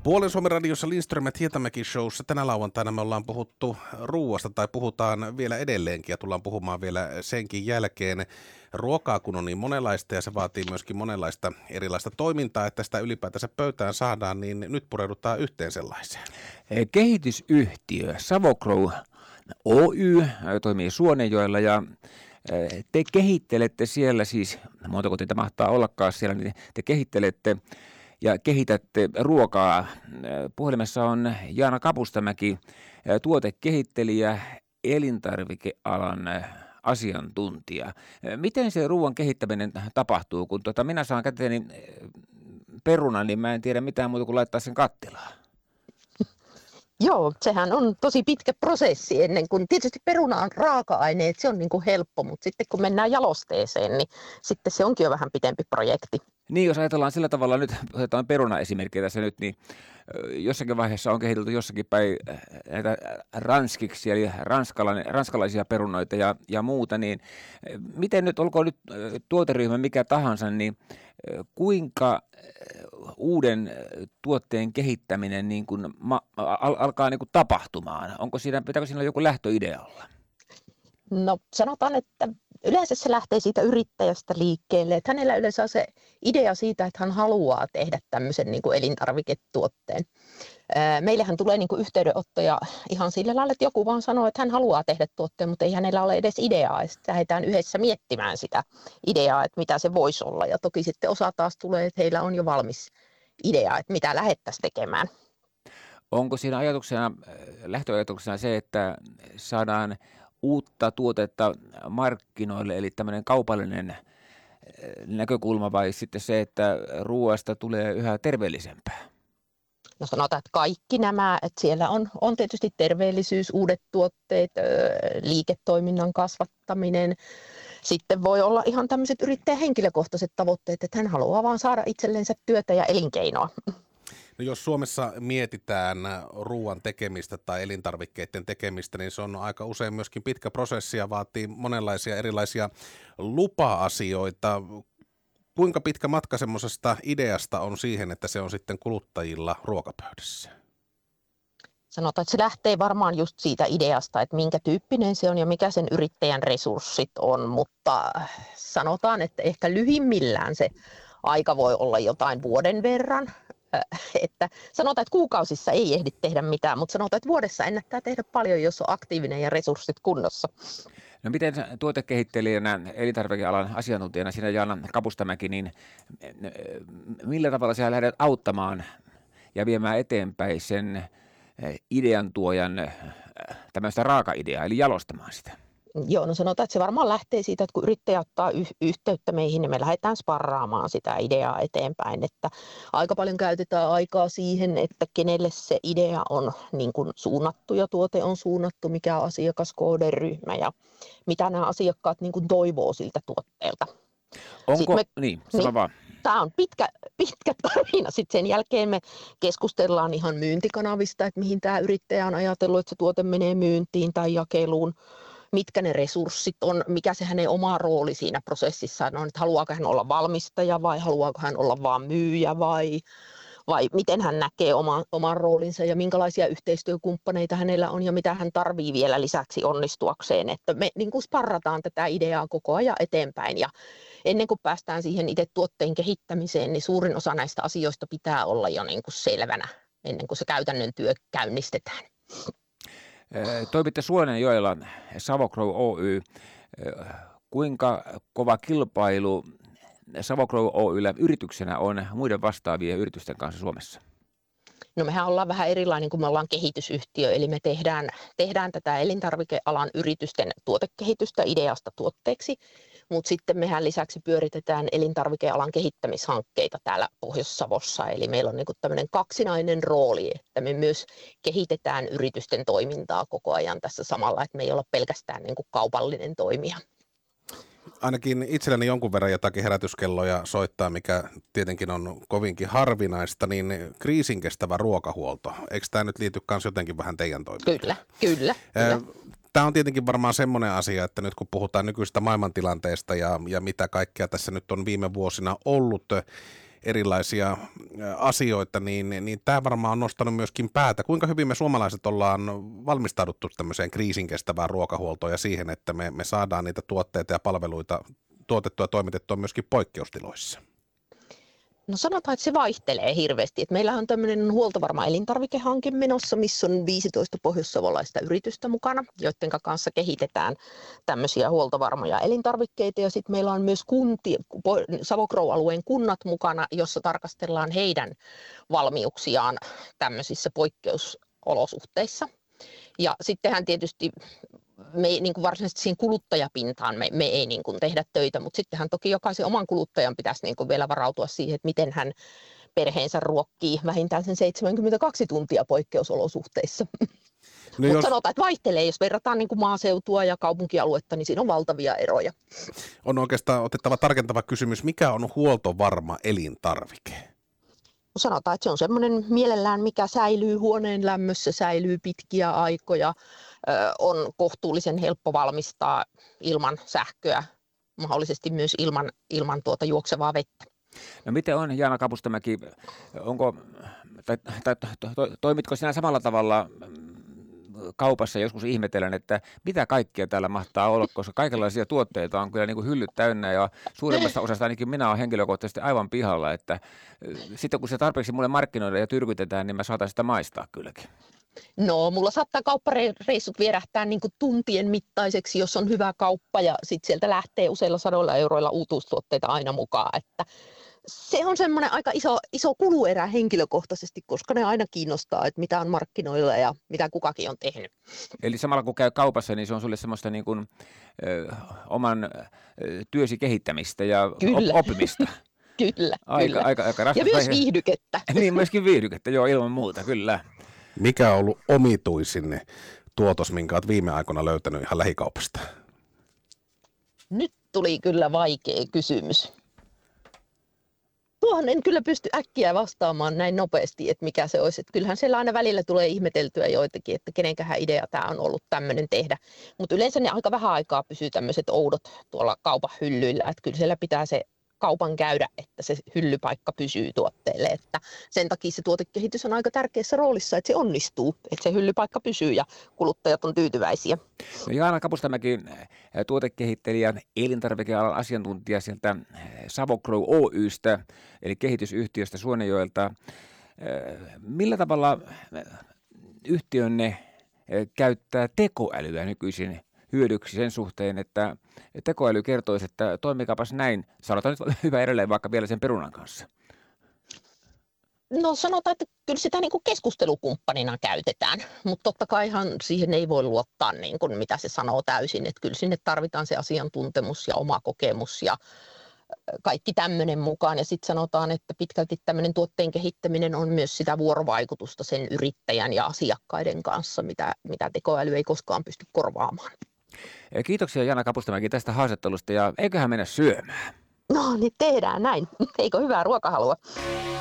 Puolen Suomen radiossa Lindström ja Hietamäki showssa tänä lauantaina me ollaan puhuttu ruuasta tai puhutaan vielä edelleenkin ja tullaan puhumaan vielä senkin jälkeen. Ruokaa kun on niin monenlaista ja se vaatii myöskin monenlaista erilaista toimintaa, että sitä ylipäätänsä pöydään saadaan, niin nyt pureudutaan yhteen sellaiseen. Kehitysyhtiö Savogrow Oy toimii Suonenjoella ja te kehittelette siellä siis, montako teitä mahtaa ollakaan siellä, niin te kehittelette ja kehitätte ruokaa. Puhelimessa on Jaana Kapustamäki, tuotekehittelijä, elintarvikealan asiantuntija. Miten se ruoan kehittäminen tapahtuu? Kun minä saan käteeni perunan, niin mä en tiedä mitään muuta kuin laittaa sen kattilaan. Joo, sehän on tosi pitkä prosessi ennen kuin, tietysti peruna on raaka-aine, että se on niin kuin helppo, mutta sitten kun mennään jalosteeseen, niin sitten se onkin jo vähän pitempi projekti. Niin, jos ajatellaan sillä tavalla, nyt otetaan peruna-esimerkkiä tässä nyt, niin jossakin vaiheessa on kehitelty jossakin päin näitä ranskiksi, eli ranskalaisia perunoita ja muuta, niin miten nyt, olkoon nyt tuoteryhmä mikä tahansa, niin kuinka uuden tuotteen kehittäminen niin kuin alkaa niin kuin tapahtumaan? Pitääkö siinä joku lähtöidea olla? No sanotaan, että yleensä se lähtee siitä yrittäjästä liikkeelle, että hänellä yleensä on se idea siitä, että hän haluaa tehdä tämmöisen niin kuin elintarviketuotteen. Meillähän tulee niin kuin yhteydenottoja ihan sillä lailla, että joku vaan sanoo, että hän haluaa tehdä tuotteen, mutta ei hänellä ole edes ideaa. Ja sitten lähdetään yhdessä miettimään sitä ideaa, että mitä se voisi olla. Ja toki sitten osa taas tulee, että heillä on jo valmis idea, että mitä lähdettäisiin tekemään. Onko siinä lähtöajatuksena se, että saadaan uutta tuotetta markkinoille, eli tämmöinen kaupallinen näkökulma, vai sitten se, että ruoasta tulee yhä terveellisempää? No sanotaan, että kaikki nämä, että siellä on tietysti terveellisyys, uudet tuotteet, liiketoiminnan kasvattaminen. Sitten voi olla ihan tämmöiset yrittäjän henkilökohtaiset tavoitteet, että hän haluaa vaan saada itsellensä työtä ja elinkeinoa. No jos Suomessa mietitään ruoan tekemistä tai elintarvikkeiden tekemistä, niin se on aika usein myöskin pitkä prosessi ja vaatii monenlaisia erilaisia lupa-asioita. Kuinka pitkä matka semmoisesta ideasta on siihen, että se on sitten kuluttajilla ruokapöydässä? Sanotaan, että se lähtee varmaan just siitä ideasta, että minkä tyyppinen se on ja mikä sen yrittäjän resurssit on, mutta sanotaan, että ehkä lyhimmillään se aika voi olla jotain vuoden verran. Että sanotaan, että kuukausissa ei ehdi tehdä mitään, mutta sanotaan, että vuodessa ennättää tehdä paljon, jos on aktiivinen ja resurssit kunnossa. No miten tuotekehittelijänä, elintarvikealan asiantuntijana sinä Jaana Kapustamäki, niin millä tavalla sinä lähdet auttamaan ja viemään eteenpäin sen idean tuojan tämmöistä raaka-ideaa, eli jalostamaan sitä? Joo, no sanotaan, että se varmaan lähtee siitä, että kun yrittäjä ottaa yhteyttä meihin, niin me lähdetään sparraamaan sitä ideaa eteenpäin. Että aika paljon käytetään aikaa siihen, että kenelle se idea on niin kuin suunnattu ja tuote on suunnattu, mikä on asiakaskohderyhmä ja mitä nämä asiakkaat niin kuin toivoo siltä tuotteelta. Onko? Sano vaan. Tämä on pitkä tarina. Sitten sen jälkeen me keskustellaan ihan myyntikanavista, että mihin tämä yrittäjä on ajatellut, että se tuote menee myyntiin tai jakeluun. Mitkä ne resurssit on, mikä se hänen oma rooli siinä prosessissa on, että haluaako hän olla valmistaja vai haluaako hän olla vaan myyjä vai miten hän näkee oman roolinsa ja minkälaisia yhteistyökumppaneita hänellä on ja mitä hän tarvitsee vielä lisäksi onnistuakseen. Että me niin kuin sparrataan tätä ideaa koko ajan eteenpäin ja ennen kuin päästään siihen itse tuotteen kehittämiseen, niin suurin osa näistä asioista pitää olla jo niin kuin selvänä ennen kuin se käytännön työ käynnistetään. Toimitte Suonenjoella, Savogrow Oy. Kuinka kova kilpailu Savogrow Oyllä yrityksenä on muiden vastaavien yritysten kanssa Suomessa? No mehän ollaan vähän erilainen, kun me ollaan kehitysyhtiö, eli me tehdään tätä elintarvikealan yritysten tuotekehitystä ideasta tuotteeksi, mutta sitten mehän lisäksi pyöritetään elintarvikealan kehittämishankkeita täällä Pohjois-Savossa, eli meillä on niinku tämmöinen kaksinainen rooli, että me myös kehitetään yritysten toimintaa koko ajan tässä samalla, että me ei olla pelkästään niinku kaupallinen toimija. Ainakin itselleni jonkun verran jotakin herätyskelloja soittaa, mikä tietenkin on kovinkin harvinaista, niin kriisinkestävä ruokahuolto. Eikö tämä nyt liity myös jotenkin vähän teidän toimintaan? Kyllä. Tämä on tietenkin varmaan semmoinen asia, että nyt kun puhutaan nykyistä maailmantilanteesta ja mitä kaikkea tässä nyt on viime vuosina ollut erilaisia asioita, niin tämä varmaan on nostanut myöskin päätä. Kuinka hyvin me suomalaiset ollaan valmistauduttu tämmöiseen kriisin kestävään ruokahuoltoon ja siihen, että me saadaan niitä tuotteita ja palveluita tuotettua ja toimitettua myöskin poikkeustiloissa? No sanotaan, että se vaihtelee hirveästi. Et meillähän on tämmöinen huoltovarma elintarvikehanke menossa, missä on 15 pohjoissavolaista yritystä mukana, joiden kanssa kehitetään tämmöisiä huoltovarmoja elintarvikkeita. Ja sitten meillä on myös Savo-Crow-alueen kunnat mukana, jossa tarkastellaan heidän valmiuksiaan tämmöisissä poikkeusolosuhteissa. Ja sittenhän tietysti me ei niin kuin varsinaisesti siihen kuluttajapintaan me ei niin kuin tehdä töitä, mutta sittenhän toki jokaisen oman kuluttajan pitäisi niin kuin vielä varautua siihen, että miten hän perheensä ruokkii vähintään sen 72 tuntia poikkeusolosuhteissa. No mutta sanotaan, että vaihtelee, jos verrataan niin kuin maaseutua ja kaupunkialuetta, niin siinä on valtavia eroja. On oikeastaan otettava tarkentava kysymys, mikä on huoltovarma elintarvike? Sanotaan, että se on semmoinen mielellään, mikä säilyy huoneen lämmössä, säilyy pitkiä aikoja, on kohtuullisen helppo valmistaa ilman sähköä, mahdollisesti myös ilman juoksevaa vettä. No miten on, Jaana Kapustamäki, toimitko sinä samalla tavalla kaupassa, joskus ihmetellen, että mitä kaikkea täällä mahtaa olla, koska kaikenlaisia tuotteita on kyllä niin kuin hyllyt täynnä ja suurimmasta osasta ainakin minä olen henkilökohtaisesti aivan pihalla, että sitten kun se tarpeeksi mulle markkinoidaan ja tyrkytetään, niin mä saatan sitä maistaa kylläkin. No, mulla saattaa kauppareissut vierähtää niin kuin tuntien mittaiseksi, jos on hyvä kauppa ja sitten sieltä lähtee useilla sadoilla euroilla uutuustuotteita aina mukaan, että se on semmoinen aika iso kuluerä henkilökohtaisesti, koska ne aina kiinnostaa, että mitä on markkinoilla ja mitä kukakin on tehnyt. Eli samalla kun käy kaupassa, niin se on sulle semmoista niin kuin, oman työsi kehittämistä ja oppimista. Kyllä. Aika raskas. Ja myös viihdykettä. Niin, myöskin viihdykettä, joo, ilman muuta, kyllä. Mikä on ollut omituisin tuotos, minkä olet viime aikoina löytänyt ihan lähikaupasta? Nyt tuli kyllä vaikea kysymys. Tuohon en kyllä pysty äkkiä vastaamaan näin nopeasti, että mikä se olisi. Että kyllähän siellä aina välillä tulee ihmeteltyä joitakin, että kenenkähän idea tämä on ollut tämmöinen tehdä. Mutta yleensä ne aika vähän aikaa pysyy tämmöiset oudot tuolla kaupan hyllyillä. Että kyllä siellä pitää se kaupan käydä, että se hyllypaikka pysyy tuotteelle. Että sen takia se tuotekehitys on aika tärkeässä roolissa, että se onnistuu, että se hyllypaikka pysyy ja kuluttajat on tyytyväisiä. No Jaana Kapustamäki, tuotekehittelijä, elintarvikealan asiantuntija sieltä Savo-Crow Oy:stä, eli kehitysyhtiöstä Suonenjoelta. Millä tavalla yhtiönne käyttää tekoälyä nykyisin hyödyksi sen suhteen, että tekoäly kertoisi, että toimikaapas näin, sanotaan nyt hyvä edelleen vaikka vielä sen perunan kanssa? No sanotaan, että kyllä sitä niin kuin keskustelukumppanina käytetään, mutta totta kaihan siihen ei voi luottaa niin kuin mitä se sanoo täysin, että kyllä sinne tarvitaan se asiantuntemus ja oma kokemus ja kaikki tämmöinen mukaan. Ja sitten sanotaan, että pitkälti tämmöinen tuotteen kehittäminen on myös sitä vuorovaikutusta sen yrittäjän ja asiakkaiden kanssa, mitä tekoäly ei koskaan pysty korvaamaan. Kiitoksia Jaana Kapustamäki tästä haastattelusta ja eiköhän mennä syömään. No niin tehdään näin. Eikö hyvää ruokahalua?